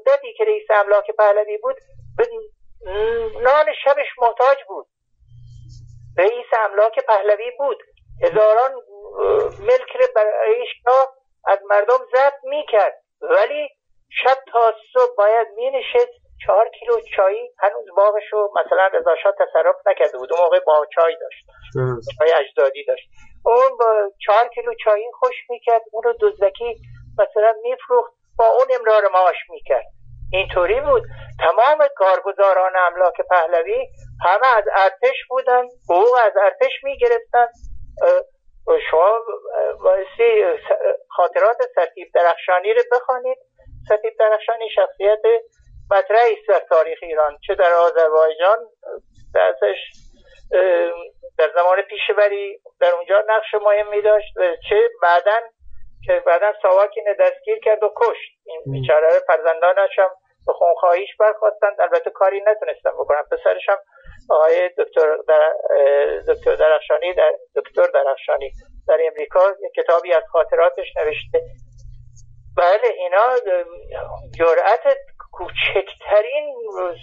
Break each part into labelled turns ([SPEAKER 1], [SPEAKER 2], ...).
[SPEAKER 1] مدتی که رئیس املاک پهلوی بود به نان شبش محتاج بود. رئیس املاک پهلوی بود، هزاران ملک رو برای شاه از مردم ضبط میکرد، ولی شب تا صبح باید مینشست 4 کیلو چای، هنوز باغشو مثلا رضا شاه تصرف نکرده بود، اون موقع باغ چای داشت، چای اجدادی داشت، اون با 4 کیلو چای خوش میکرد، اون رو دزدکی مثلا میفروخت، با اون امرار معاش میکرد. اینطوری بود. تمام کارگزاران املاک پهلوی همه از ارتش بودن، حقوق از ارتش میگرفتن. شما واسه خاطرات سطیب درخشانی رو بخوانید. سطیب درخشانی شخصیت مطرحی است در تاریخ ایران، چه در آذربایجان درسش در زمان پیشوری در اونجا نقش مهمی داشت، چه بعدن ساواکین دستگیر کرد و کشت. این بیچاره فرزندانش هم به خونخواهیش برخواستند، البته کاری نتونستن بکنن. پسرش هم آقای دکتر درخشانی در امریکا یک کتابی از خاطراتش نوشته. بله، اینا جرأت کوچکترین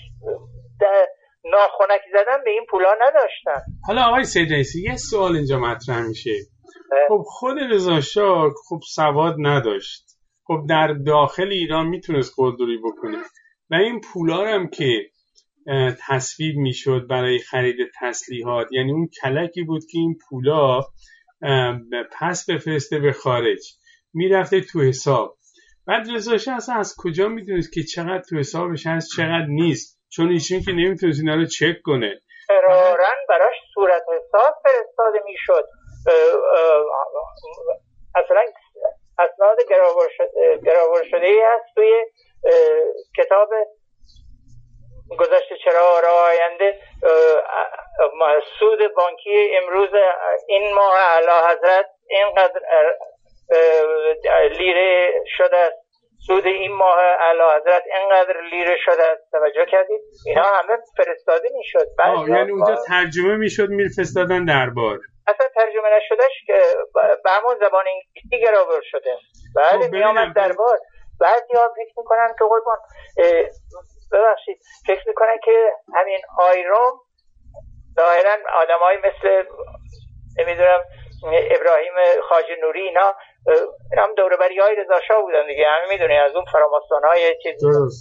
[SPEAKER 1] ناخنک زدن به این پولا نداشتن.
[SPEAKER 2] حالا آقای سید رئیسی یه سوال اینجا مطرح میشه. خب خود رضا شاه خب سواد نداشت، خب در داخل ایران میتونست قلدری بکنه و این پولا هم که تصویب میشد برای خرید تسلیحات، یعنی اون کلکی بود که این پولا پس بفرسته به خارج، میرفته تو حساب. بعد رضا شاه اصلا از کجا میدونست که چقدر تو حسابش هست چقدر نیست؟ چون ایشون که نمیتونست اینا رو چک کنه.
[SPEAKER 1] قرارن براش صورت حساب فرستاده میشد. اصلا اسناد گراور شده ای هست توی کتاب گذشته چرا راه آینده. سود بانکی امروز این ماه اعلی حضرت اینقدر لیره شده است، سود این ماه اعلی حضرت اینقدر لیره شده است. توجه کردید؟ اینا همه فرستاده میشد.
[SPEAKER 2] یعنی اونجا ترجمه میشد میفرستادن دربار.
[SPEAKER 1] اصلا ترجمه نشدهش که به همون زبان انگلیسی گراور شده. بعد میامد دربار. بعضی‌ها فکر میکنن که قربان ببخشید فکر میکنن که همین آیروم ظاهرا آدمایی مثل نمیدونم ابراهیم خواجه نوری اینا هم دوربری‌های رضا شاه بودن دیگه، همه میدونی از اون فراماسون‌های چیز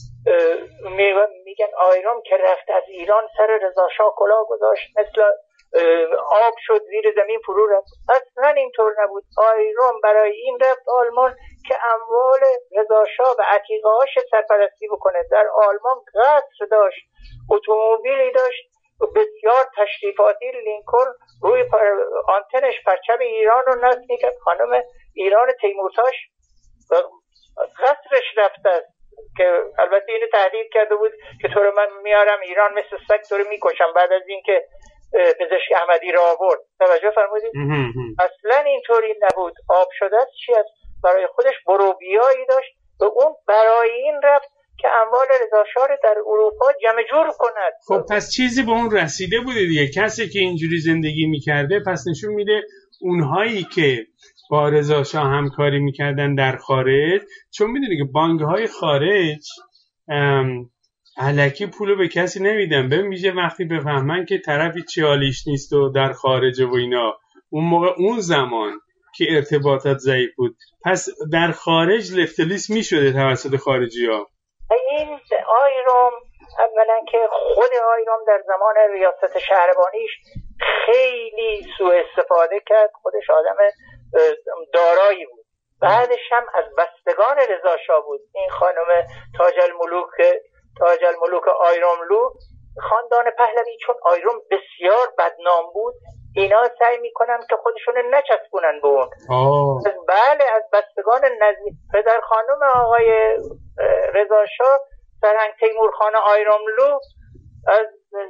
[SPEAKER 1] میگن آیروم که رفت از ایران سر رضا شاه کلاه گذاشت، مثل آب شد زیر زمین فرو رفت. اصلا اینطور نبود. آیروم برای این رفت آلمان که اموال رضا شاه و عتیقه‌هاش سرپرستی بکنه. در آلمان قصر داشت، اتومبیلی داشت بسیار تشریفاتی، لینکلن روی آنتنش پرچم ایران رو نصب می‌کرد. خانم ایران تیمورتاش قصرش رفته است که البته اینو تهدید کرده بود که تو رو من میارم ایران مثل سگ تو رو میکشم بعد از اینکه پزشک احمدی را آورد. توجه فرمودید؟ اصلا اینطوری نبود. آب شده است چی است؟ برای خودش بروبیایی داشت و اون برای این رفت که اموال رضا شاه در اروپا جمع جور کند.
[SPEAKER 2] خب پس چیزی به اون رسیده بوده دیگه. کسی که اینجوری زندگی میکرده پس نشون میده اونهایی که با رضا شاه همکاری میکردن در خارج، چون میدونی که بانک‌های خارج الکی پولو به کسی نمیدن، به ویژه وقتی بفهمن که طرفی چی حالیش نیست و در خارجه و اینا. اون موقع اون زمان که ارتباطات ضعیف بود، پس در خارج لفتلیس میشده توسط خارجی ها.
[SPEAKER 1] این آیروم اولا که خود آیروم در زمان ریاست شهربانیش خیلی سوء استفاده کرد. خودش آدم دارایی بود. بعدش هم از بستگان رضا شاه بود. این خانم تاج الملوک آیروملو، خاندان پهلوی، چون آیروم بسیار بدنام بود اینا سعی میکنن که خودشون نچسبونن به اون. بله، از بستگان نزدیک پدر خانم آقای رضا شاه سرهنگ تیمور خان آیروملو از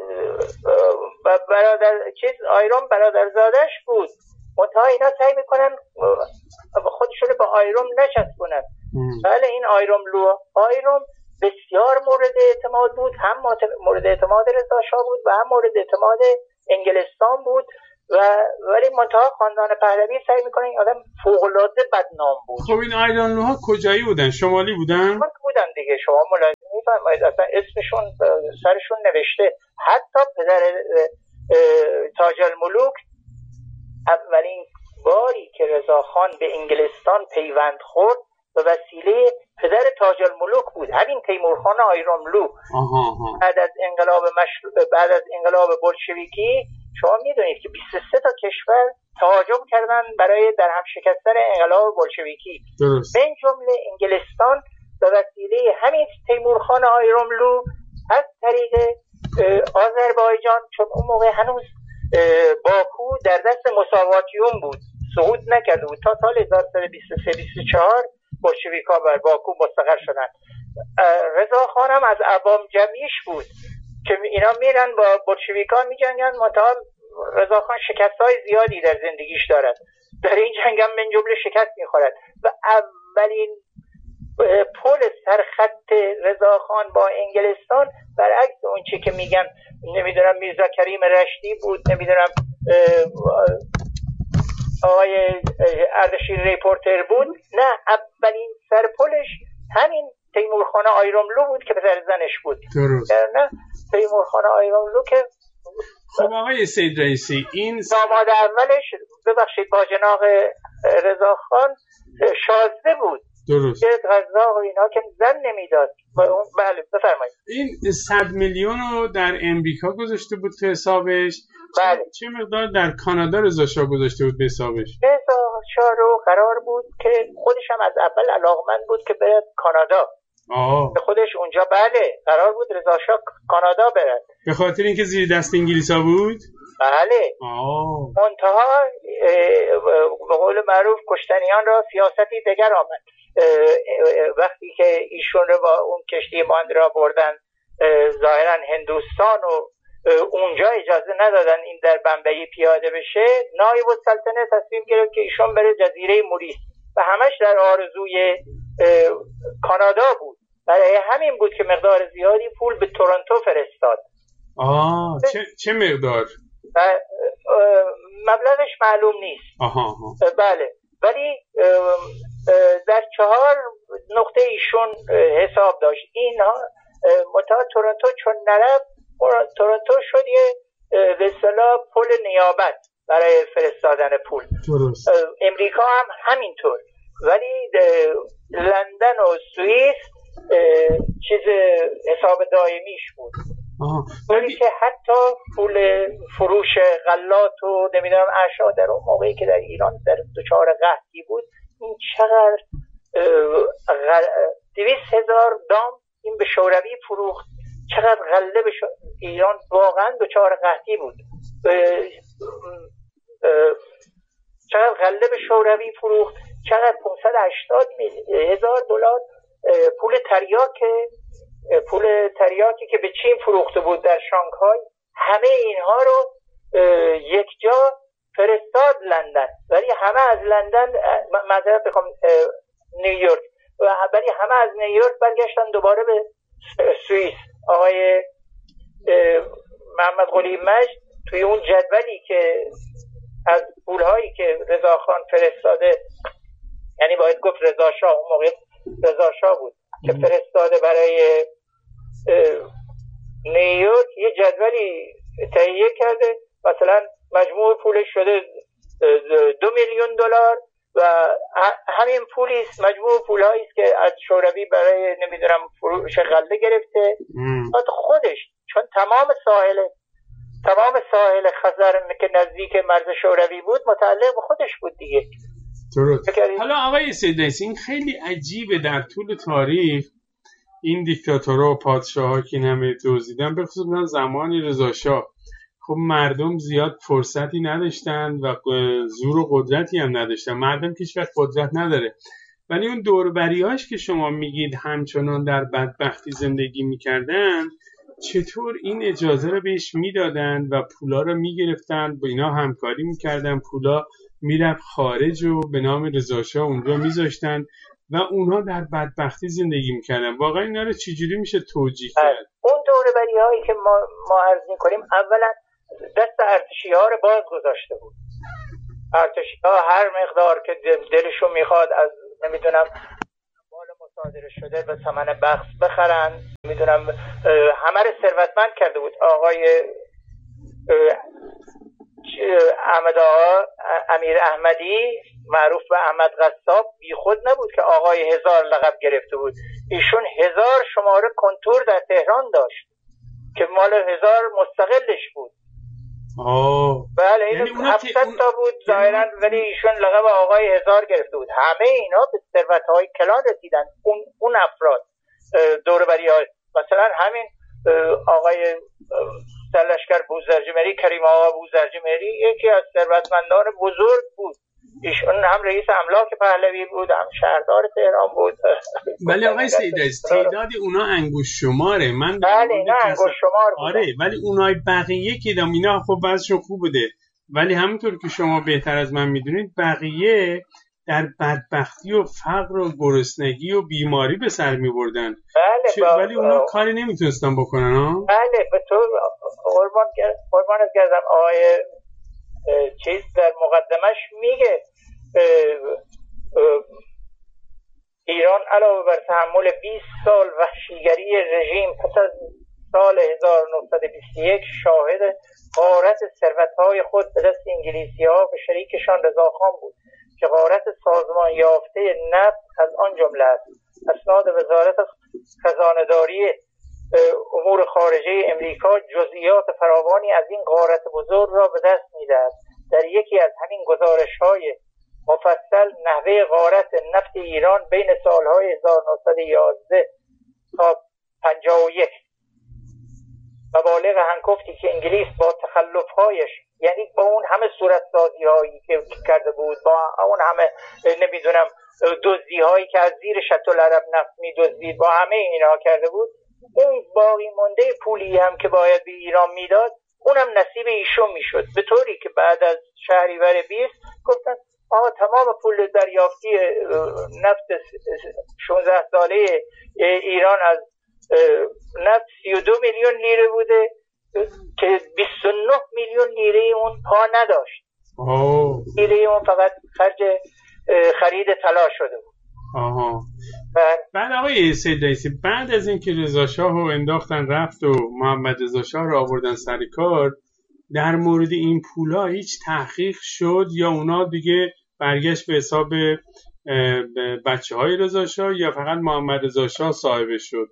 [SPEAKER 1] آیروم برادرزادش بود. منتها اینا سعی میکنن خودشون با آیروم نچسبونن. بله، این آیروم بسیار مورد اعتماد بود، هم مورد اعتماد رضا شاه بود و هم مورد اعتماد انگلستان بود ولی منتها خاندان پهلوی سعی میکنه این آدم فوق‌العاده بدنام بود.
[SPEAKER 2] خب این آیرانلوها کجایی بودن؟ شمالی بودن؟
[SPEAKER 1] بودن دیگه، شما ملاحظه می‌فرمایید اصلا اسمشون سرشون نوشته. حتی پدر تاج الملوک اولین باری که رضاخان به انگلستان پیوند خورد به وسیله پدر تاج الملوک بود، همین تیمورخان آیرانلو. بعد از انقلاب بولشویکی شما میدونید که 23 تا کشور تهاجم کردن برای در هم شکستن انقلاب بولشویکی، من جمله انگلستان به وسیله همین تیمورخان آیرانلو از طریق آذربایجان، چون اون موقع هنوز باکو در دست مساواتیون بود، صعود نکرده بود تا سال 1323-24 بولشویک‌ها بر باکو مستقر شدن. رضاخان هم از عوام جمعیش بود که اینا میرن با بولشویک‌ها میجنگن، منتها رضاخان شکست‌های زیادی در زندگیش دارد، در این جنگ هم من جمله شکست میخورد و اولین پل سرخط رضاخان با انگلستان برعکس اون چی که میگن نمیدونم میرزا کریم رشدی بود، نمیدونم آقای اردشیر ریپورتر بود، نه، اولین سرپلش همین تیمورخان آیرانلو بود که پسر زنش بود.
[SPEAKER 2] درست.
[SPEAKER 1] نه تیمورخان آیرانلو که
[SPEAKER 2] خب آقای سید رئیسی این
[SPEAKER 1] داماد اولش ببخشید باجناق رضاخان شازده بود.
[SPEAKER 2] درست.
[SPEAKER 1] که غذا و اینا که زن نمیداد. بله بفرمایید.
[SPEAKER 2] این 100 میلیون رو در امریکا گذاشته بود تو حسابش.
[SPEAKER 1] بله.
[SPEAKER 2] چه مقدار در کانادا رضا شاه گذاشته بود به حسابش؟
[SPEAKER 1] رضا شاه رو قرار بود که خودش هم از اول علاقمند بود که بره کانادا. به خودش اونجا بله قرار بود رضا شاه کانادا بره.
[SPEAKER 2] به خاطر اینکه زیر دست انگلیسا بود؟
[SPEAKER 1] بله. منتها به قول معروف کشتنیان را سیاستی دگر آمد. وقتی که ایشون رو با اون کشتی ماندرا بردن ظاهرا هندوستان و اونجا اجازه ندادن این در بمبئی پیاده بشه، نایب السلطنه تصمیم گرفت که ایشون بره جزیره موریس و همش در آرزوی کانادا بود. برای همین بود که مقدار زیادی پول به تورنتو فرستاد.
[SPEAKER 2] چه مقدار؟
[SPEAKER 1] مبلغش معلوم نیست. بله، ولی در 4 نقطه ایشون حساب داشت. اینها متأ تورنتو چون نرفت، تورنتو شد یه به اصطلاح پل نیابت برای فرستادن پول.
[SPEAKER 2] درست.
[SPEAKER 1] امریکا هم همینطور، ولی لندن و سوئیس چیز حساب دائمیش بود. ولی که حتی پول فروش غلات و نمیدونم اشیا در اون موقعی که در ایران در دچار قحطی بود، این چقدر 200,000 دام این به شوروی فروخت، چقدر غله به ایران واقعا دچار قحطی بود، چقدر غله به شوروی فروخت، چقدر 580,000 دلار پول تریاکی که به چین فروخته بود در شانگهای، همه اینها رو یک جا فرستاد لندن، ولی همه از لندن معذرت بخوام نیویورک، ولی همه از نیویورک برگشتن دوباره به سوئیس. آقای محمد قلی مجد توی اون جدولی که از پولهایی که رضاخان فرستاده، یعنی باید گفت رضا شاه، اون موقع رضا شاه بود که فرستاده برای نیویورک، یه جدولی تهیه کرده، مثلا مجموع پولش شده 2 میلیون دلار و همین پولیست، مجموع پولهایی است که از شوروی برای نمیدونم فروش غله گرفته. خودش چون تمام ساحل خزر که نزدیک مرز شوروی بود متعلق به خودش بود دیگه.
[SPEAKER 2] درست. حالا آقای سیدرئیسی این خیلی عجیبه، در طول تاریخ این دیکتاتورها و پادشاه‌ها که همه دزدیدن، به خصوص زمان رضا شاه، خب مردم زیاد فرصتی نداشتن و زور و قدرتی هم نداشتن. مردم که هیچ وقت قدرت نداره، ولی اون دوربریاش که شما میگید همچنان در بدبختی زندگی میکردن، چطور این اجازه رو بهش میدادن و پولا رو میگرفتن، با اینا همکاری میکردن، پولا میرفت خارج و به نام رضا شاه اونجا میذاشتن و اونها در بدبختی زندگی میکردن. واقعا اینا رو چجوری میشه توجیه کرد؟
[SPEAKER 1] اون دوربری‌هایی که ما عرض میکنیم، اولا دست ارتشی‌ها رو باز گذاشته بود. ارتشی‌ها هر مقدار که دلشون میخواد از نمیدونم مال مصادره شده به ثمن بخس بخرن، نمیدونم همه رو ثروتمند کرده بود. آقای احمد آقا امیر احمدی معروف به احمد قصاب بی خود نبود که آقای 1000 لقب گرفته بود. ایشون 1000 شماره کنتور در تهران داشت که مال 1000 مستقلش بود. بله این 700 تا بود ظاهرا، ولی ایشون لقب آقای 1000 گرفته بود. همه اینا به ثروت‌های کلان رسیدن. اون افراد دور بری های مثلا همین آقای سرلشکر بوزرجمهری، کریم آقا بوزرجمهری یکی از ثروتمندان بزرگ بود. ایشون هم رئیس املاک پهلوی بود، هم شهردار تهران بود.
[SPEAKER 2] ولی آقای سیدعزیز تعداد اونا انگوش شماره. من
[SPEAKER 1] بله اینا انگوش شمار بود.
[SPEAKER 2] آره ولی اونای بقیه که اینا خب بعضشون خوب بوده، ولی همونطور که شما بهتر از من میدونید بقیه در بدبختی و فقر و گرسنگی و بیماری به سر میبردن.
[SPEAKER 1] بله
[SPEAKER 2] ولی اونا کاری نمیتونستن بکنن ها.
[SPEAKER 1] بله به تو قربانت گردم. آقای چیز در مقدمش میگه ایران علاوه بر تحمل 20 سال وحشیگری رژیم پس از سال 1921 شاهد غارت ثروت‌های خود به دست انگلیسی‌ها و شریکشان رضاخان بود که غارت سازمان یافته نفت از آن جمله است. اسناد وزارت خزانه‌داری امور خارجه امریکا جزئیات فراوانی از این غارت بزرگ را به دست می‌دهد. در یکی از همین گزارش‌های مفصل نحوه غارت نفت ایران بین سالهای 1911 تا 51 مبالغ هنگفتی که انگلیس با تخلف‌هایش، یعنی با اون همه صورتسازی‌هایی که کرده بود، با اون همه نمیدونم دزدی‌هایی که از زیر شط العرب نفت می‌دزدید، با همه اینا کرده بود، اون باقی مونده پولی هم که باید به ایران میداد اونم نصیب ایشون میشد. به طوری که بعد از شهریور 20 گفتن تمام پول دریافتی نفت 16 ساله ایران از نفت 32 میلیون لیره بوده که 29 میلیون لیره اون پا نداشت. لیره اون فقط خرج خرید طلا شده بود.
[SPEAKER 2] بعد آقای سیدعزیز بعد از اینکه رضا شاه رو انداختن رفت و محمد رضا شاه رو آوردن سر کار، در مورد این پولا هیچ تحقیق شد یا اونا دیگه برگشت به حساب بچه‌های رضا شاه یا فقط محمد رضا شاه صاحبش شد؟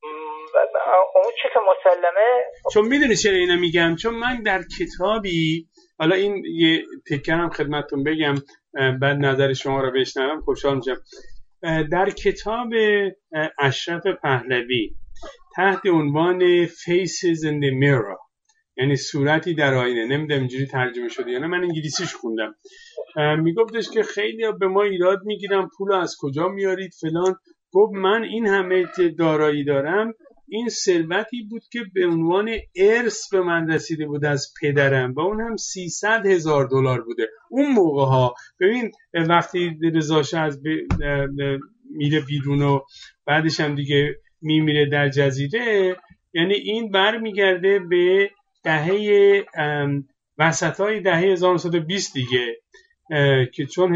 [SPEAKER 1] اون چه که مسلمه،
[SPEAKER 2] چون میدونی چرا اینو میگم، چون من در کتابی، حالا این یه تکرم خدمتتون بگم بعد نظر شما رو بشنوم خوشحال میشم. در کتاب اشرف پهلوی تحت عنوان Faces in the Mirror، یعنی صورتی در آینه، نمیدونم اینجوری ترجمه شده یا نه، من انگلیسیش خوندم، میگفتش که خیلی به ما ایراد میگیرن پول از کجا میارید فلان. گفت من این همه دارایی دارم، این ثروتی بود که به عنوان ارث به من رسیده بود از پدرم و اون هم $300,000 بوده اون موقع ها. ببین وقتی رضا شاه از میره بیرون و بعدش هم دیگه میمیره در جزیره، یعنی این برمیگرده به دهه وسطای دهه 1920 دیگه، که چون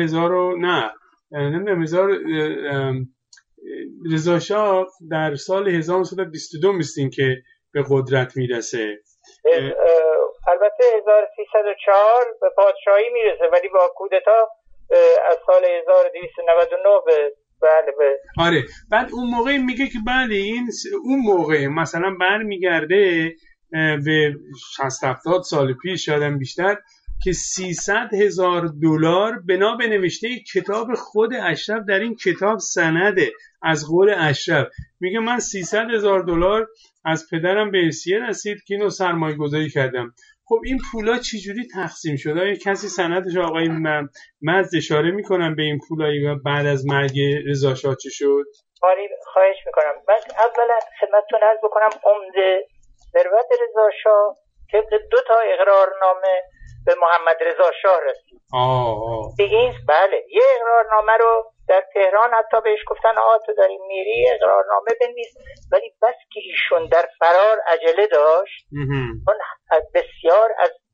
[SPEAKER 2] رضا شاه در سال 1922 میستین که به قدرت میرسه.
[SPEAKER 1] البته 1304 به پادشاهی میرسه، ولی با کودتا از سال 1299 به
[SPEAKER 2] آره. بعد اون موقع میگه که بله این اون موقع مثلا برمیگرده به 60-70 سال پیش، شاید بیشتر، که $300,000 بنا به نوشته کتاب خود اشرف در این کتاب سنده از قول اشرف. میگه من $300,000 از پدرم به ارثیه رسید که اینو سرمایه گذاری کردم. خب این پولا چجوری تقسیم شده؟ آیا کسی سندش آقای مزد اشاره میکنم به این پولایی بعد از مرگ رضا شاه چی شد؟
[SPEAKER 1] خواهش میکنم. من اولا خدمتتون عرض بکنم عمده ثروت رضا شاه طبق 2 اقرارنامه به محمد رضا شاه رسید. بله یه اقرارنامه رو در تهران حتی بهش گفتن تو داری میری اقرارنامه بنویس، ولی بس که ایشون در فرار عجله داشت، اون بسیار از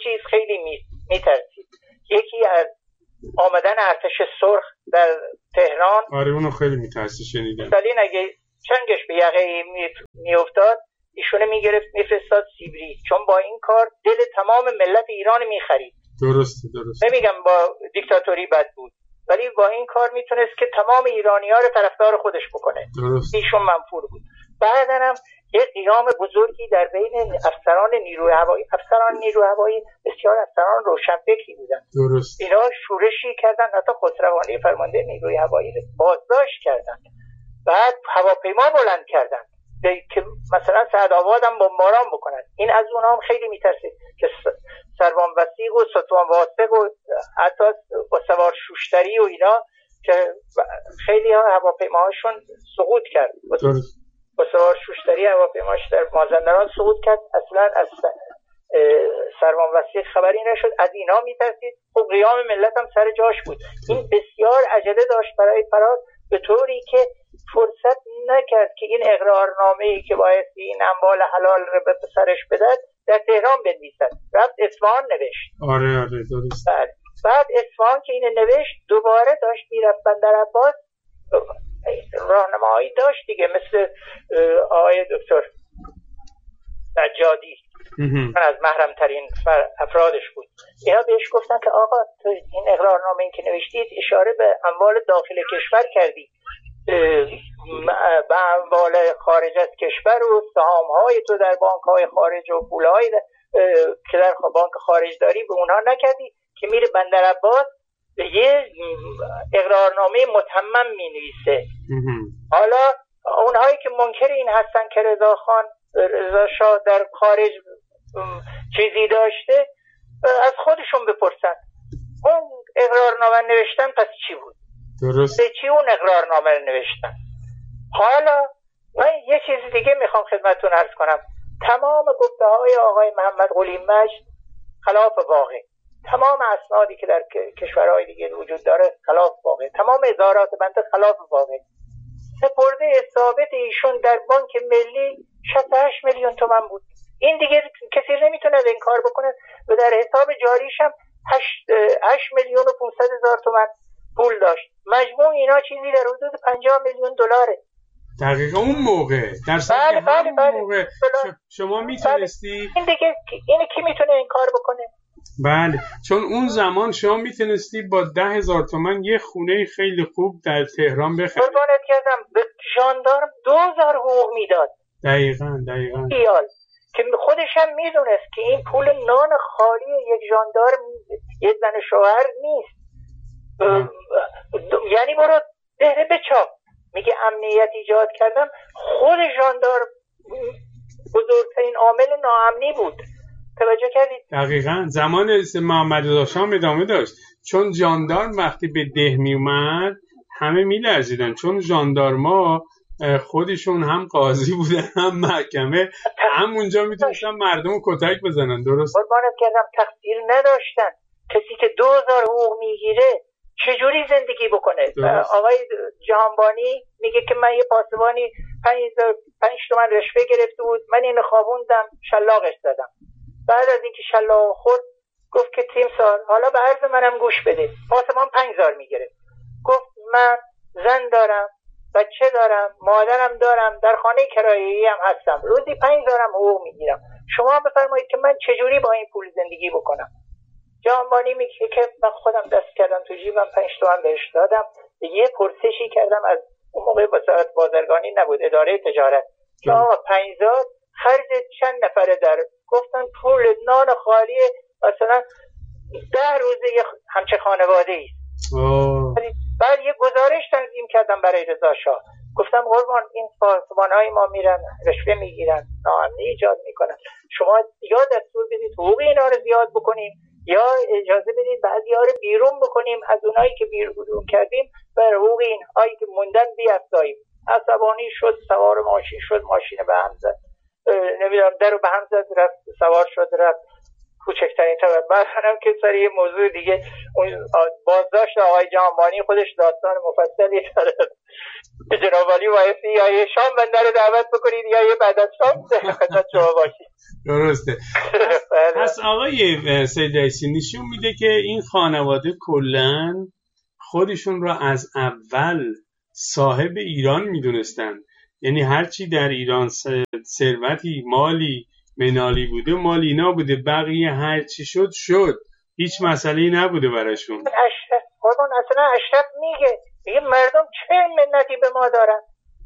[SPEAKER 1] چیز خیلی میترسید. یکی از آمدن ارتش سرخ در تهران.
[SPEAKER 2] آره اونو خیلی میترسی شنیدم.
[SPEAKER 1] استالین اگه چنگش به یقه میافتاد ایشونه میگرفت میفرستاد سیبری، چون با این کار دل تمام ملت ایران میخرید.
[SPEAKER 2] درسته.
[SPEAKER 1] نمیگم با دیکتاتوری بد بود، ولی با این کار میتونست که تمام ایرانی‌ها رو طرفدار خودش بکنه.
[SPEAKER 2] درست.
[SPEAKER 1] ایشون منفور بود. بعدن هم یه قیام بزرگی در بین افسران نیروی هوایی بسیار افسران روشنفکری بودن.
[SPEAKER 2] درست.
[SPEAKER 1] اینا شورشی کردن، حتی خسروانی فرمانده نیروی هوایی رو بازداشت کردن. بعد هواپیما بلند کردن که مثلا سعدآباد هم بمباران بکنن. این از اونها هم خیلی میترسید که سروان وثیق و ستوان واسق و حتی سوار شوشتری و اینا که خیلی ها هواپیماهاشون سقوط کرد. سوار شوشتری هواپیماش در مازندران سقوط کرد. اصلا از سروان وثیق خبری نشد. از اینا میترسید. خب قیام ملت هم سر جاش بود. این بسیار عجله داشت برای فرار، به طوری که فرصت نکرد که این اقرارنامه‌ای که باید این اموال حلال رو به پسرش بدهد در تهران بنویسد. رفت اصفهان نوشت.
[SPEAKER 2] آره درست.
[SPEAKER 1] بعد اصفهان که اینو نوشت دوباره داشت میرفت بندرعباس. راهنمایی داشت دیگه، مثل آقای دکتر نجادی من از محرم ترین افرادش بود. اینا بهش گفتن که آقا تو این اقرارنامه این که نوشتید اشاره به اموال داخل کشور کردی، به اموال خارج از کشور و سهام‌های تو در بانک‌های خارج و پول‌های که در بانک خارج داری به اونها نکردی، که میره بندرعباس یه اقرارنامه متمم می‌نویسه. حالا اونهایی که منکر این هستن که رضا شاه در خارج چیزی داشته، از خودشون بپرسن اون اقرارنامه نوشتن پس چی بود؟
[SPEAKER 2] درست.
[SPEAKER 1] چی اون اقرارنامه رو نوشتن؟ حالا من یه چیز دیگه میخوام خدمتتون عرض کنم. تمام گفته های آقای محمد قلی مجد خلاف واقع، تمام اسنادی که در کشورهای دیگه وجود داره خلاف واقع، تمام ادارات بنده خلاف واقع. سپرده ثابت ایشون در بانک ملی 68 میلیون تومان بود. این دیگه کسی نمیتونه این کار بکنه و در حساب جاریش هم 8 میلیون و 500 هزار تومان پول داشت. مجموع اینا چیزی در حدود 50 میلیون دلاره.
[SPEAKER 2] دقیقا اون موقع در سال
[SPEAKER 1] بله.
[SPEAKER 2] موقع شما میتونستی
[SPEAKER 1] این دیگه اینو کی میتونه این کار بکنه؟
[SPEAKER 2] بله، چون اون زمان شما میتونستی با 10,000 تومان یه خونه خیلی خوب در تهران بخری.
[SPEAKER 1] قربانت کردم به ژاندارم 2000 حقوق میداد.
[SPEAKER 2] دقیقاً.
[SPEAKER 1] که خودش هم میدونست که این پول نان خالی یک ژاندارم یک زن شوهر نیست. یعنی برو دهره بچاپ. میگه امنیت ایجاد کردم. خود ژاندارم بزرگترین عامل ناامنی بود. توجه کردید؟
[SPEAKER 2] دقیقاً. زمان محمد رضا شاه ادامه داشت، چون ژاندارم وقتی به ده می اومد همه میلرزیدن، چون ژاندارما خودشون هم قاضی بودن هم محکمه، همونجا میتونستن مردم رو کتک بزنن. درست.
[SPEAKER 1] قربانت کردم تقصیر نداشتن. کسی که 2000 حقوق میگیره چجوری زندگی بکنه؟ آقای جهانبانی میگه که من یه پاسبانی 5 تومن رشوه گرفته بود، من اینو خوابوندم شلاقش زدم. بعد از اینکه شلاق خورد گفت که تیمسار حالا به عرض منم گوش بده. پاسبان 5000 میگیره. گفت من زن دارم، بچه دارم، مادرم دارم، در خانه کرایه‌ای هم هستم، روزی 5000 حقوق میگیرم. شما بفرمایید که من چجوری با این پول زندگی بکنم؟ جهانبانی میگه که من خودم دست کردم تو جیبم 5 تومن بهش دادم. یه پرسشی کردم از اون موقع وزارت بازرگانی نبود، اداره تجارت، که آقا 5000 خرج چند نفره در؟ گفتن پول نان خالی مثلا 10 روزه یه همچه خانواده ای. بعد یه گزارش تنظیم کردم برای رضا شاه. گفتم قربان این پاسبانای ما میرن رشوه میگیرن، ناامنی ایجاد میکنن، شما یا دستور بدید حقوق اینا رو زیاد بکنیم یا اجازه بدید بعضی‌ها رو بیرون بکنیم، از اونایی که بیرون کردیم بر حقوق اینهایی که موندن بیافزاییم. عصبانی شد، سوار ماشین شد، ماشین به هم زد، نمیدونم درو به هم زد، رفت سوار شد رفت کوچکترین طبقه. بعد هم که سر یه موضوع دیگه اون بازداشت آقای جهانبانی خودش داستان مفصلی داره. جناب عالی بایستی یا یه شام بنده رو دعوت بکنید یا یه بعد از شام خدمت شما باشید.
[SPEAKER 2] درسته. پس آقای سید رئیسی نشون میده که این خانواده کلن خودشون را از اول صاحب ایران میدونستن، یعنی هرچی در ایران ثروتی مالی منالی بوده مال اینا بوده، بقیه هرچی شد هیچ مسئله‌ای نبوده براشون.
[SPEAKER 1] اصلا اشرف میگه مردم چه منتی به ما دارن،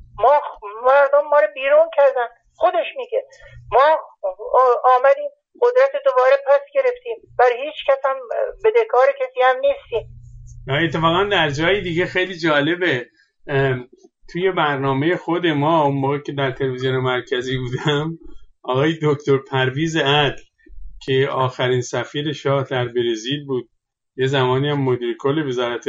[SPEAKER 1] مردم ما رو بیرون کردن. خودش میگه ما آمدیم قدرت دوباره پس گرفتیم، بر هیچ کس هم بدهکار کسی هم نیستیم.
[SPEAKER 2] اتفاقا در جای دیگه خیلی جالبه، توی برنامه خود ما اون موقع که در تلویزیون مرکزی بودم، آقای دکتر پرویز عدل که آخرین سفیر شاه در برزیل بود، یه زمانی هم مدیر کل وزارت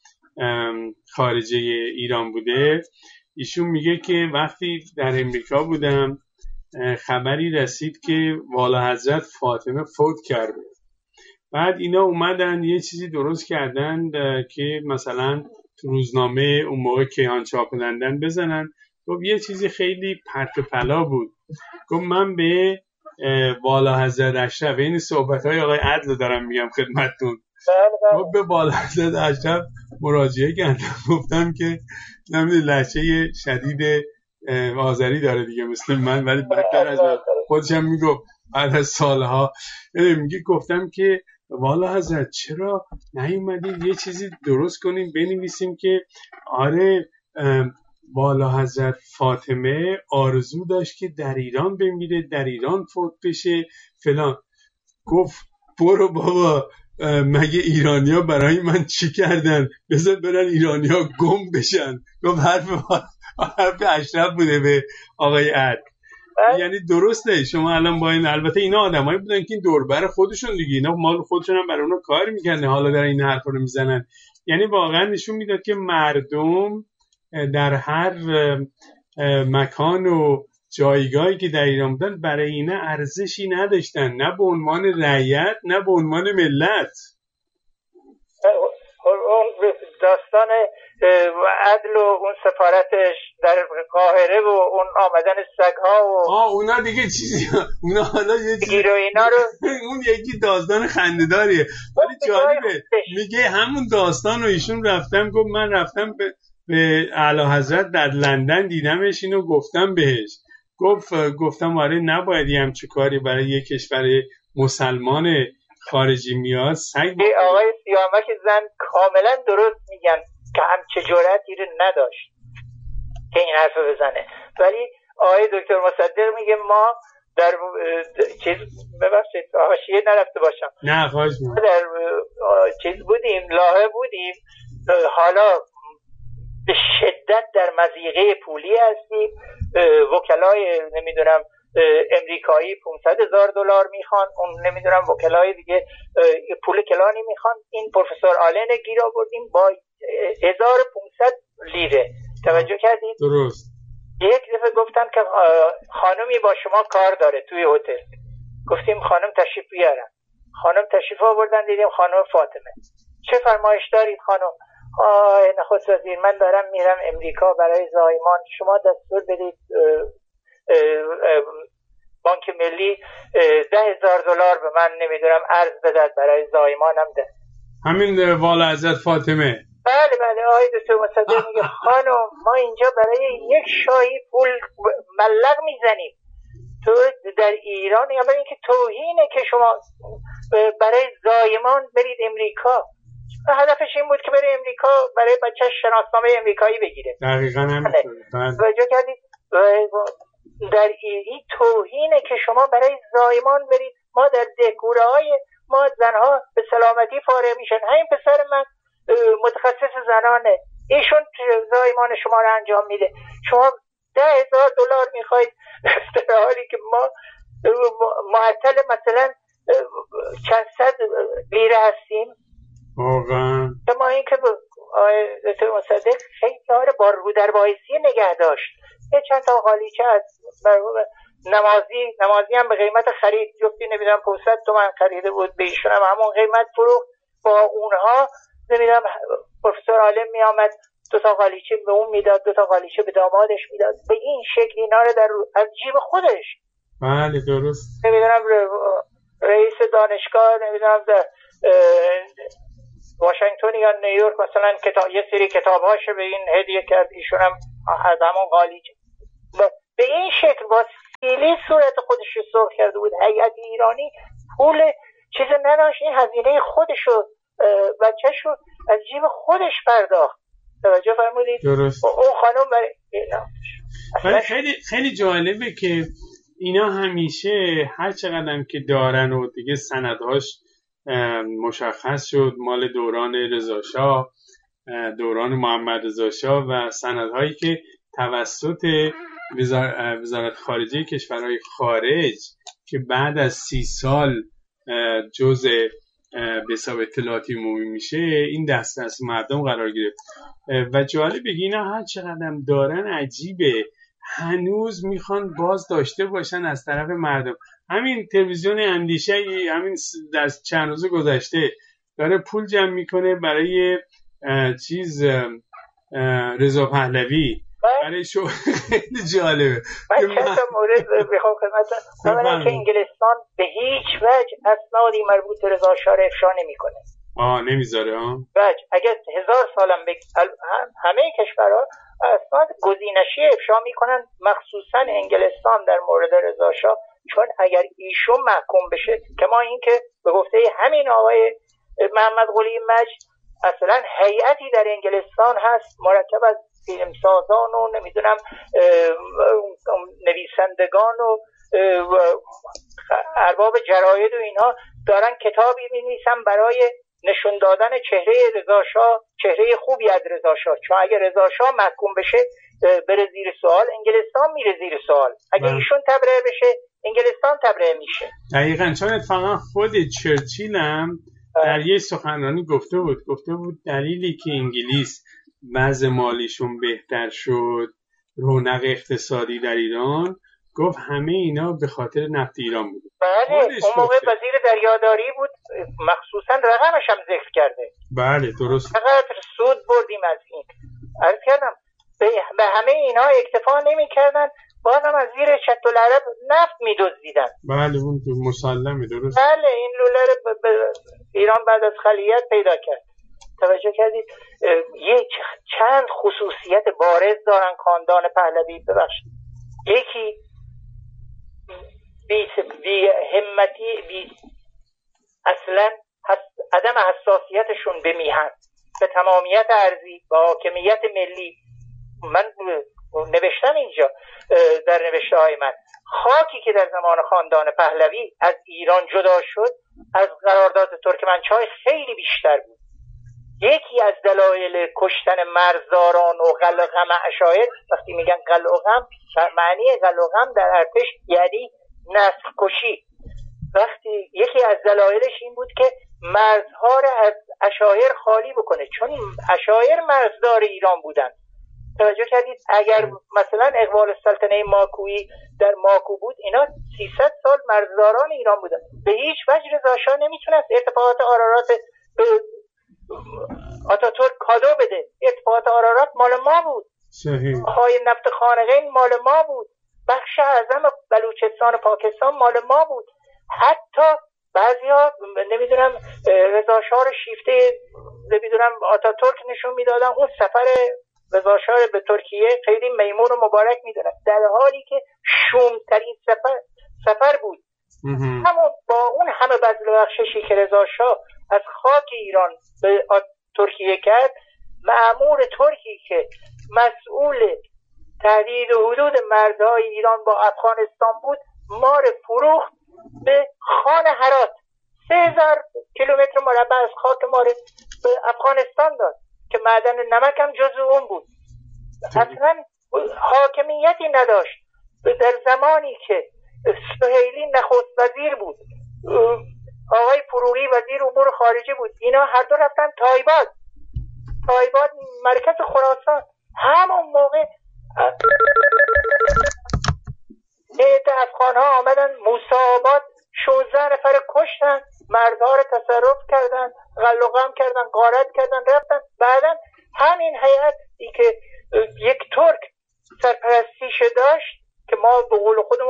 [SPEAKER 2] خارجه ایران بوده، ایشون میگه که وقتی در امریکا بودم خبری رسید که والا حضرت فاطمه فوت کرده. بعد اینا اومدن یه چیزی درست کردن که مثلا تو روزنامه اون موقع کیهان چاپ لندن بزنن. گفت یه چیزی خیلی پرت و پلا بود. گفت من به والا حضرت اشرف، این صحبت‌های آقای عدل دارم میگم خدمتتون، گفت به والا حضرت اشرف مراجعه کردم، گفتم که نمیدونم لهجه شدید آذری داره دیگه مثل من، ولی بدتر از خودشم میگفت بعد از سالها میگه گفتم که والا حضرت چرا نیومدید یه چیزی درست کنیم بنویسیم که آره والا حضرت فاطمه آرزو داشت که در ایران بمیره، در ایران فوت بشه فلان. گفت برو بابا، مگه ایرانیا برای من چی کردن؟ بذار برن ایرانیا گم بشن. گفت حرف اشرف بوده به آقای عدل. یعنی درسته شما الان با این، البته اینا آدمایی بودن که این دوربر خودشون دیگه، اینا مال خودشون هم برای اونا کار میکنن، حالا در این حرفا رو میزنن. یعنی واقعا نشون میداد که مردم در هر مکان و جایگاهی که در ایران بودن برای اینا ارزشی نداشتن، نه به عنوان رعیت نه به عنوان ملت.
[SPEAKER 1] اون داستان عدل و اون سفارتش در قاهره و اون آمدن سگ‌ها و
[SPEAKER 2] اونا دیگه چیزی، اونا حالا یه چیزی
[SPEAKER 1] گیر و اینا رو
[SPEAKER 2] اون یکی داستان خنده‌داریه، ولی جالبه میگه همون داستان رو ایشون رفتم، گفت من رفتم به اعلی حضرت در لندن دیدمش، اینو گفتم بهش، گفتم آره نباید همچین کاری برای یک کشور مسلمان خارجی میاد.
[SPEAKER 1] آقای سیامک زن کاملا درست میگن که همچه جرأتی رو نداشت که این حرف بزنه، ولی آقای دکتر مصدق میگه ما در ببخشید حاشیه نرفته باشم،
[SPEAKER 2] نه خواهش می‌کنم،
[SPEAKER 1] در چیز بودیم، لاهه بودیم، حالا به شدت در مضیقه پولی هستیم، وکلای نمیدونم امریکایی $500,000 میخوان، اون نمیدونم وکلای دیگه پول کلانی میخوان. این پروفسور آلن گیر آوردیم با 1500 لیره. توجه کردید؟
[SPEAKER 2] درست.
[SPEAKER 1] یک دفعه گفتن که خانمی با شما کار داره توی هتل. گفتیم خانم تشریف بیارن. خانم تشریف آوردن، دیدیم خانم فاطمه. چه فرمایش دارید خانم؟ نخست وزیر من دارم میرم امریکا برای زایمان، شما دستور بدید بانک ملی $10,000 به من نمیدونم ارز بدد برای زایمانم ده.
[SPEAKER 2] همین والا حضرت فاطمه.
[SPEAKER 1] بله آقای دکتر مصدق میگه خانم ما اینجا برای یک شاهی پول ملق میزنیم، تو در ایران یا برای اینکه توهینه که شما برای زایمان برید امریکا. هدفش این بود که بره امریکا برای بچه‌ش شناسنامه امریکایی بگیره.
[SPEAKER 2] دقیقاً همینطوره.
[SPEAKER 1] توجه کردید؟ در این توهینه که شما برای زایمان برید. ما در دهکوره‌های ما زنها به سلامتی فارغ میشن. همین پسر من متخصص زنانه، ایشون زایمان شما رو انجام میده، شما $10,000 میخواید در حالی که ما معطل مثلا چند صد لیره هستیم.
[SPEAKER 2] واقعا
[SPEAKER 1] ما این که دکتر مصدق خیلی کار با رو در بایستی نگه داشت. یه چند تا قالیچه از نمازی هم به قیمت خرید، جفتی نمیدونم 500 تومن خریده بود، به ایشون هم همون قیمت فروخت. با اونها نمیدونم پروفسور عالم می آمد 2 تا قالیچه به اون میداد، 2 تا قالیچه به دامادش میداد. به این شکل اینا رو از جیب خودش.
[SPEAKER 2] بله درست.
[SPEAKER 1] نمیدونم رئیس دانشگاه نمیدونم واشنگتن یا نیویورک مثلا یه سری کتاب‌هاش به این هدیه کرد، ایشون هم از همون قالیچه به این شکل وسیله صورت خودش رو سرخ کرده بود. هیئت ایرانی پول چیز نداشت، این هزینه خودشو بچه‌شو از جیب خودش پرداخت. توجه فرمودید؟
[SPEAKER 2] درست.
[SPEAKER 1] اون خانم
[SPEAKER 2] ولی خیلی جالبه که اینا همیشه هر چقدر که دارن و دیگه سندهاش مشخص شد مال دوران رضاشاه، دوران محمد رضاشاه و سندهایی که توسط وزارت خارجه کشورهای خارج که بعد از 30 سال جزء به حساب اطلاعاتی عمومی میشه این دست مردم قرار گرفت. و جالب بگی اینا هر چقدر دارن عجیبه، هنوز میخوان باز داشته باشن از طرف مردم. همین تلویزیون اندیشه همین در چند روز گذشته داره پول جمع میکنه برای رضا پهلوی، برای شو. خیلی جالبه.
[SPEAKER 1] من چند تا مورد بخوام خدمتتون اولا که انگلستان به هیچ وجه اسنادی مربوط به رضا شاه افشا نمیکنه.
[SPEAKER 2] نمیذاره
[SPEAKER 1] اگر 1000 سالم همه کشورها اسناد گزینشی افشا میکنن، مخصوصا انگلستان در مورد رضا شاه، چون اگر ایشون محکوم بشه که ما این که به گفته همین آقای محمد قلی مجد اصلا هیئتی در انگلستان هست مرکب از فیلمسازان و نمیدونم نویسندگان و ارباب جراید و اینها دارن کتابی می‌نویسن برای نشون دادن چهره رضا شاه، چهره خوبی از رضا شاه، چون اگه رضا شاه محکوم بشه بره زیر سوال، انگلستان میره زیر سوال. اگه ایشون تبرئه بشه انگلستان تبرئه میشه.
[SPEAKER 2] دقیقاً، چون اتفاقا خود چرچیل هم در یه سخنرانی گفته بود دلیلی که انگلیس وضع مالیشون بهتر شد، رونق اقتصادی در ایران، گفت همه اینا به خاطر نفت ایران بود.
[SPEAKER 1] بله اون موقع وزیر دریاداری بود، مخصوصا رقمش هم ذکر کرده.
[SPEAKER 2] بله درست.
[SPEAKER 1] چقدر سود بردیم از این. عرض کردم به همه اینا اکتفا نمی کردن، بازم از زیر شط العرب نفت می دزدیدن.
[SPEAKER 2] بله اون مسلمه، درست.
[SPEAKER 1] بله این لوله رو ایران بعد از خلیت پیدا کرد. توجه کردید چند خصوصیت بارز دارن خاندان پهلوی. ببخشید، یکی بی همتی، اصلا عدم حساسیتشون به میهن، به تمامیت ارضی، به حاکمیت ملی. من نوشتم اینجا در نوشته های من، خاکی که در زمان خاندان پهلوی از ایران جدا شد از قرارداد ترکمنچای خیلی بیشتر بود. یکی از دلایل کشتن مرزداران و قلع و غم عشایر، وقتی میگن قلع و غم، معنی قلع و غم در ارتش یعنی نسل کشی. وقتی یکی از دلایلش این بود که مرزها را از عشایر خالی بکنه، چون عشایر مرزدار ایران بودن. توجه کردید؟ اگر مثلا اقبال السلطنه ماکویی در ماکو بود، اینا 300 سال مرزداران ایران بودن. به هیچ وجه رضا شاه نمیتونست ارتفاعات آرارات آتاتورک کادو بده. ارتفاعات آرارات مال ما بود،
[SPEAKER 2] صحیح.
[SPEAKER 1] های نفت خانقین مال ما بود، بخش اعظم بلوچستان و پاکستان مال ما بود. حتی بعضیا نمیدونم رضا شاه رو شیفته نمیدونم آتاتورک نشون میدادن. اون سفر رضا شاه به ترکیه خیلی میمون و مبارک میدونن، در حالی که شومترین سفر بود. همون با اون همه بذل و بخششی که رضا شاه از خاک ایران به ترکیه کرد، مأمور ترکی که مسئول تهدید حدود مرزهای ایران با افغانستان بود، ما رو فروخت به خان هرات. 3000 کیلومتر مربع از خاک ما رو به افغانستان داد که معدن نمک هم جزو اون بود. اصلا حاکمیتی نداشت. در زمانی که سهیلی نخست وزیر بود، آقای فروغی وزیر امور خارجه بود، اینا هر دو رفتن تایباد مرکز خراسان. همون موقع افغان ها آمدن موسیٰ 16 نفر کشتن، مردها رو تصرف کردن، قلع و غم کردن، غارت کردن، رفتن. بعدا همین هیئت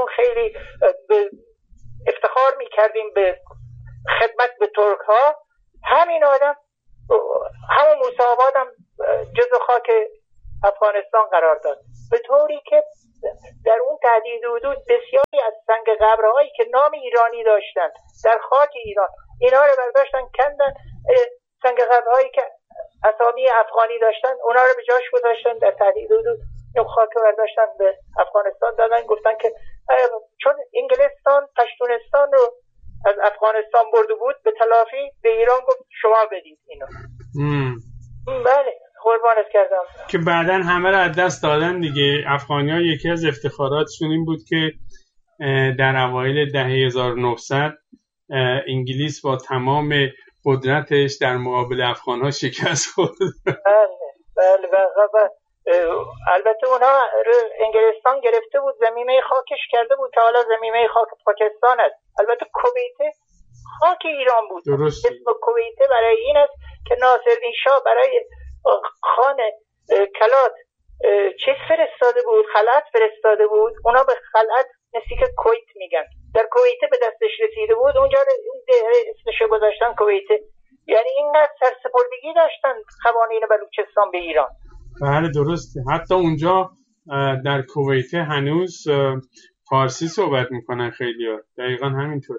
[SPEAKER 1] خیلی افتخار میکردیم به خدمت به ترک ها، همین آدم همون موسی آباد هم جزو خاک افغانستان قرار داد، به طوری که در اون تهدید حدود بسیاری از سنگ قبرهایی که نام ایرانی داشتند در خاک ایران، اینا رو برداشتن کندن، سنگ قبرهایی که اسامی افغانی داشتن اونا رو به جاش گذاشتن، در تهدید حدود این خاک رو برداشتن به افغانستان دادن، گفتن که چون انگلستان پشتونستان رو از افغانستان برده بود به تلافی به ایران گفت شما بدید اینو. بله قربانت کردم.
[SPEAKER 2] که بعداً همه رو از دست دادن دیگه. افغانی‌ها یکی از افتخاراتشون این بود که در اوایل دهه 1900 انگلیس با تمام قدرتش در مقابل افغان‌ها شکست خورد.
[SPEAKER 1] بله البته اونها انگلستان گرفته بود، زمینه خاکش کرده بود که حالا زمینه خاک پاکستان است. البته کویت خاک ایران بود.
[SPEAKER 2] درست.
[SPEAKER 1] اسم کویت برای این است که ناصرالدین شاه برای خان کلات چیز فرستاده بود، خلعت فرستاده بود، اونا به خلعت نزدیک کویت میگن، در کویت به دستش رسیده بود، اونجا اسمشو گذاشتن کویت. یعنی اینقدر سرسپردگی داشتن قوانین بلوچستان به ایران.
[SPEAKER 2] بله درسته. حتی اونجا در کویت هنوز فارسی صحبت میکنن خیلی‌ها. دقیقاً همینطوره.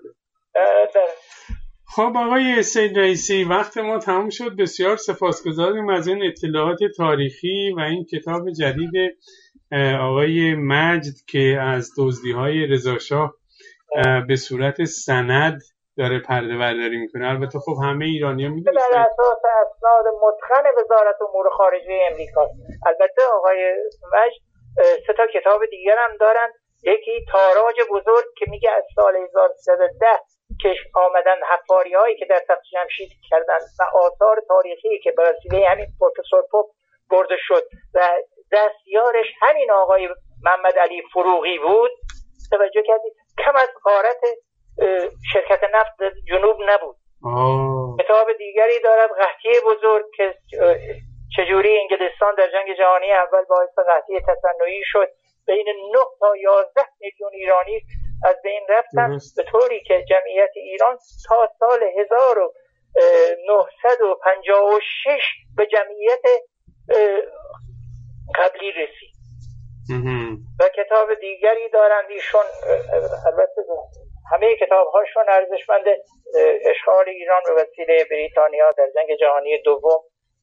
[SPEAKER 2] خب آقای سید رئیسی، وقت ما تموم شد. بسیار سپاسگزاریم از این اطلاعات تاریخی و این کتاب جدید آقای مجد که از دزدی‌های رضاشاه به صورت سند داره پرده برداری میکنه. البته خب همه ایرانی‌ها میدونن
[SPEAKER 1] بر اساس اسناد متقن وزارت امور خارجه امریکا. البته آقای مجد 3 تا کتاب دیگر هم دارن، یکی تاراج بزرگ که میگه از سال 1310 که آمدن حفاری هایی که در تخت جمشید کردن و آثار تاریخی که به وسیله همین پروفسور پوپ برده شد و دستیارش همین آقای محمد علی فروغی بود. توجه کردید کم از غارت شرکت نفت جنوب نبود. کتاب دیگری دارد قحطی بزرگ که چجوری انگلستان در جنگ جهانی اول باعث قحطی تصنعی شد، بین 9 تا 11 میلیون ایرانی از بین رفتن، به طوری که جمعیت ایران تا سال 1956 به جمعیت قبلی رسید. و کتاب دیگری دارند ایشون، البته همه کتاب‌هاشون ارزشمند، اشغال ایران به وسیله بریتانیا در جنگ جهانی دوم.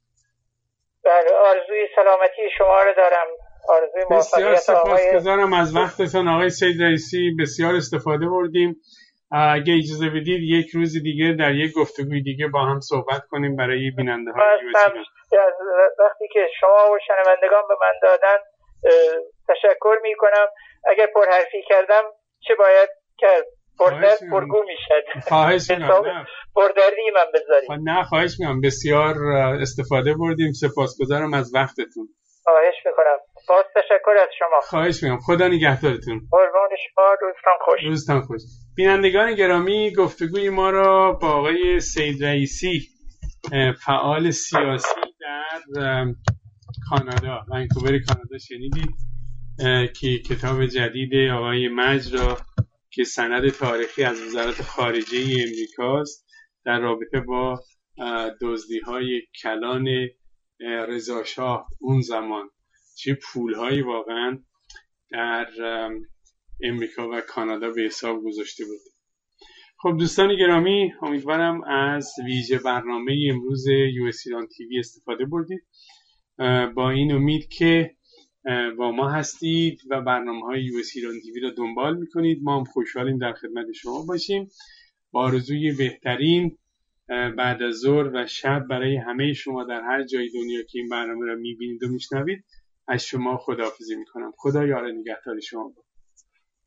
[SPEAKER 1] آرزوی سلامتی شما رو دارم، آرزوی موفقیت.
[SPEAKER 2] بسیار سپاسگزارم از وقتتون آقای سید رئیسی، بسیار استفاده بردیم. اگه اجازه بدید یک روز دیگه در یک گفتگوی دیگه با هم صحبت کنیم برای بیننده‌های
[SPEAKER 1] وقتی که شما و شنوندگان به من دادن تشکر میکنم. اگر پرحرفی کردم چه باید کرد؟ پردرد پرگو میشد.
[SPEAKER 2] خواهش میکنم.
[SPEAKER 1] پردردی من بذارید.
[SPEAKER 2] نه خواهش میکنم، بسیار استفاده بردیم. سپاسگزارم از وقتتون.
[SPEAKER 1] خواهش میکنم. باز تشکر از شما.
[SPEAKER 2] خواهش میکنم. خدا نگهدارتون.
[SPEAKER 1] قربان شما. روزتان خوش.
[SPEAKER 2] روزتان خوش. بینندگان گرامی، گفتگوی ما را با آقای سید رئیسی، فعال سیاسی در کانادا، ونکوور کانادا شنیدید که کتاب جدید آقای مجد را که سند تاریخی از وزارت خارجه امریکاست در رابطه با دزدی‌های کلان رضاشاه اون زمان، چه پول‌هایی واقعا در امریکا و کانادا به حساب گذاشته بود. خب دوستان گرامی، امیدوارم از ویژه برنامه امروز US ایران تیوی استفاده بردید. با این امید که با ما هستید و برنامه‌های US ایران تیوی را دنبال می‌کنید. ما هم خوشحالیم در خدمت شما باشیم. با آرزوی بهترین بعد از ظهر و شب برای همه شما در هر جای دنیا که این برنامه را می‌بینید و می‌شنوید، از شما خداحافظی می‌کنم. خدا یار نگهدار شما.